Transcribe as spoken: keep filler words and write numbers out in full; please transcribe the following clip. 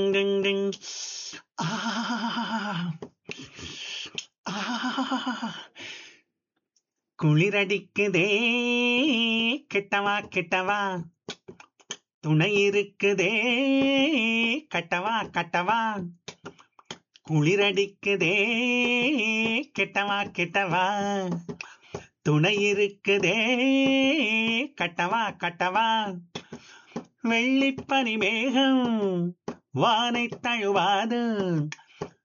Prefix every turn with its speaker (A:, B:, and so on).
A: டிங் டிங். ஆ, ஆ, குளிரடிக்குதே, கெட்டவா கெட்டவா, துணை இருக்குதே, கட்டவா கட்டவா, குளிரடிக்குதே, கெட்டவா கெட்டவா, துணை இருக்குதே, கட்டவா கட்டவா. வெள்ளிப்பனி மேகம் வானை தழுவாது,